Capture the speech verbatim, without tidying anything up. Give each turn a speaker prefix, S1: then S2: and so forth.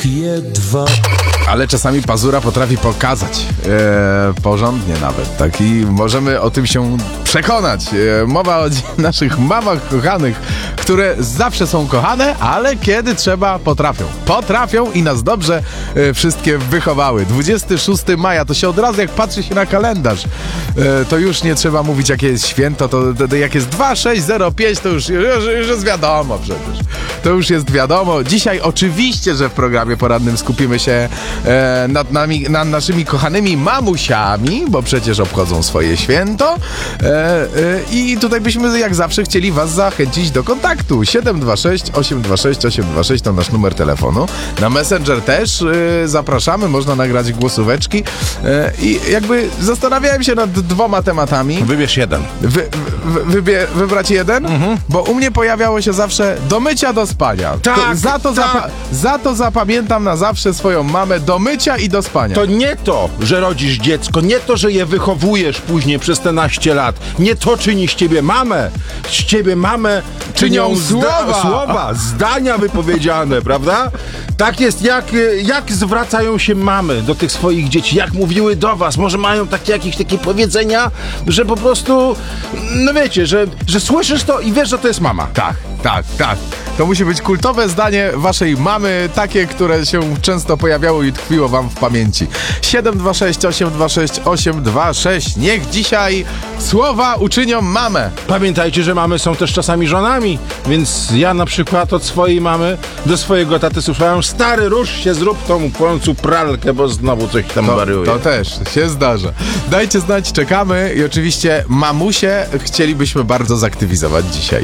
S1: Pije dwa.
S2: Ale czasami pazura potrafi pokazać. E, porządnie nawet. Tak? I możemy o tym się przekonać. E, mowa o naszych mamach kochanych, które zawsze są kochane, ale kiedy trzeba, potrafią. Potrafią i nas dobrze e, wszystkie wychowały. dwudziestego szóstego maja, to się od razu, jak patrzy się na kalendarz, e, to już nie trzeba mówić, jakie jest święto. To, to, to jak jest dwa sześć zero pięć, to już, już, już jest wiadomo przecież. To już jest wiadomo. Dzisiaj oczywiście, że w programie porannym skupimy się e, nad, nami, nad naszymi kochanymi mamusiami, bo przecież obchodzą swoje święto. E, e, I tutaj byśmy jak zawsze chcieli was zachęcić do kontaktu. siedem dwa sześć osiem dwa sześć osiem dwa sześć to nasz numer telefonu. Na Messenger też e, zapraszamy, można nagrać głosóweczki. E, I jakby zastanawiałem się nad dwoma tematami.
S3: Wybierz jeden.
S2: Wy, wy, wybie, wybrać jeden? Mhm. Bo u mnie pojawiało się zawsze do mycia, do spania.
S3: Tak,
S2: to, za, to
S3: tak.
S2: zapa- za to zapamiętam na zawsze swoją mamę, do mycia i do spania.
S3: To nie to, że rodzisz dziecko, nie to, że je wychowujesz później przez te naście lat. Nie to czyni z ciebie mamę. Z ciebie mamę
S2: Czynią słowa.
S3: słowa, zdania wypowiedziane, prawda? Tak jest, jak, jak zwracają się mamy do tych swoich dzieci, jak mówiły do was. Może mają takie jakieś takie powiedzenia, że po prostu, no wiecie, że, że słyszysz to i wiesz, że to jest mama.
S2: Tak, tak, tak. To musi być kultowe zdanie waszej mamy, takie, które się często pojawiało i tkwiło wam w pamięci. siedem dwa sześć osiem dwa sześć osiem dwa sześć. Niech dzisiaj słowa uczynią mamę.
S3: Pamiętajcie, że mamy są też czasami żonami, więc ja na przykład od swojej mamy do swojego taty słyszałem: stary, rusz się, zrób tą płonącą pralkę, bo znowu coś tam
S2: To,
S3: wariuje.
S2: to też się zdarza. Dajcie znać, czekamy i oczywiście mamusie chcielibyśmy bardzo zaktywizować dzisiaj.